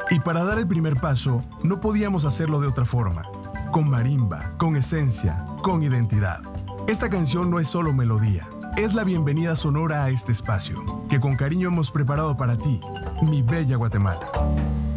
Y para dar el primer paso, no podíamos hacerlo de otra forma. Con marimba, con esencia, con identidad. Esta canción no es solo melodía, es la bienvenida sonora a este espacio, que con cariño hemos preparado para ti, mi bella Guatemala.